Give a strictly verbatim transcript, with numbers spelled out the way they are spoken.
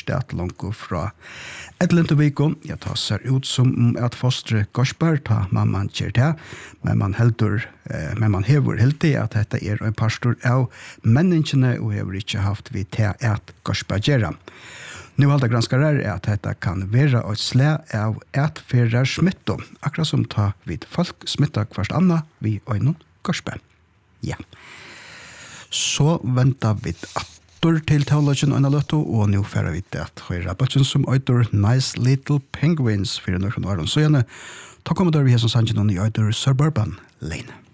sted langt fra Edlent og Viko. Jeg tar ser ut som om at fostre gospel ta mamman kjer til, men man heldur, eh, men man hever helt til at dette er en pastor av menneskene og hever ikke haft vi til at gospel gjøre. Nu halda granskare er at dette kan være et slæ av et fyrre smitto, akkurat som ta vid folk smitta hverst anna vi øyne gospel. Ja. Så venter vi at til teologien og løtto, og nå færer vi til at høyre bøtjen som øyder Nice Little Penguins for noen år. Så gjerne, takk om at vi har som sannsyn i øyder Suburban Lane.